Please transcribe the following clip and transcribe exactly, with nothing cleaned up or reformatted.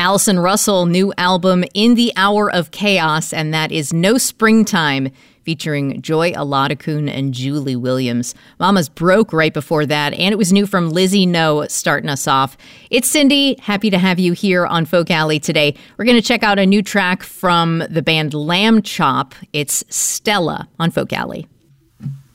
Allison Russell, new album In the Hour of Chaos, and that is No Springtime, featuring Joy Aladakun and Julie Williams. Mama's Broke right before that, and it was new from Lizzie No starting us off. It's Cindy. Happy to have you here on Folk Alley today. We're going to check out a new track from the band Lamb Chop. It's Stella on Folk Alley.